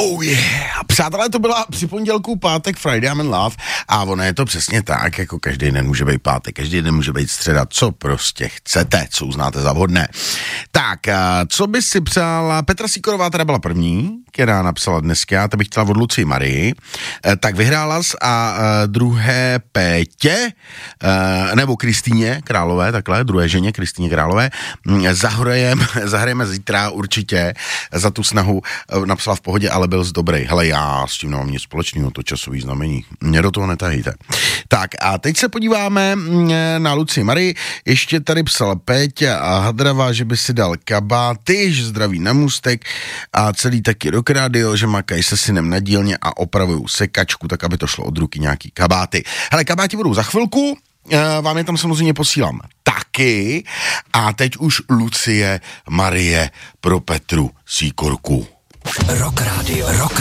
Oh yeah, přátelé, to byla při pondělku pátek Friday I'm in Love a ono je to přesně tak, jako každý den může být pátek, každý den může být středa, co prostě chcete, co uznáte za vhodné. Tak, co by si přála, Petra Sýkorová teda byla první, která napsala dneska, to bych chtěla od Lucie Marii, tak vyhrála a druhé Pétě, nebo Kristýně Králové, takhle, druhé ženě Kristýně Králové, zahrajeme zítra určitě za tu snahu, napsala v pohodě, ale byl dobrý. Hele, já s tím nemám nic společného, to časový znamení. Mě do toho netahejte. Tak a teď se podíváme na Lucii Marii. Ještě tady psal Péťa a Hadrava, že by si dal kabáty, že zdraví na můstek a celý taky Rock Radio, že makají se synem na dílně a opravují sekačku, tak aby to šlo od ruky nějaký kabáty. Hele, kabáti budou za chvilku, vám je tam samozřejmě posílám taky a teď už Lucie Marie pro Petru Sýkorku. Rock Radio.